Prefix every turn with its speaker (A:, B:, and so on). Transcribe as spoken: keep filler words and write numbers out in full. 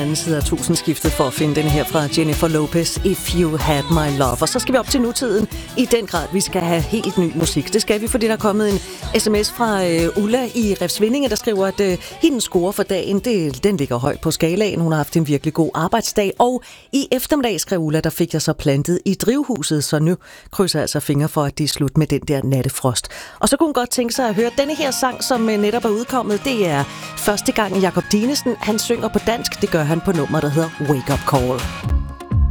A: anden side af tusindskiftet for at finde den her fra Jennifer Lopez, If You Had My Love. Og så skal vi op til nutiden i den grad. Vi skal have helt ny musik. Det skal vi, fordi der er kommet en sms fra uh, Ulla i Refsvindinge, der skriver, at uh, hendes score for dagen, det, den ligger højt på skalaen. Hun har haft en virkelig god arbejdsdag. Og i eftermiddag, skrev Ulla, der fik jeg så plantet i drivhuset, så nu krydser jeg altså fingre for, at det er slut med den der nattefrost. Og så kunne hun godt tænke sig at høre denne her sang, som uh, netop er udkommet. Det er første gang Jakob Dinesen, han synger på dansk. Det gør han på nummer, der hedder Wake Up Call.